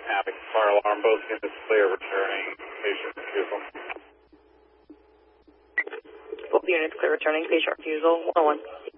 Happy. Fire alarm, both units clear, returning patient refusal. Both units clear, returning patient refusal, 101.